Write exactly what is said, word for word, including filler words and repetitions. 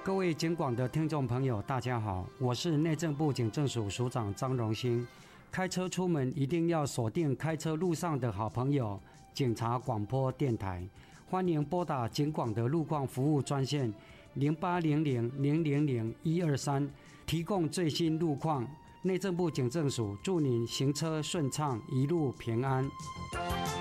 各位警广的听众朋友大家好，我是内政部警政署署长张荣兴。开车出门一定要锁定开车路上的好朋友警察广播电台，欢迎拨打警广的路况服务专线零八零零零零零一二三，提供最新路况。内政部警政署祝您行车顺畅，一路平安。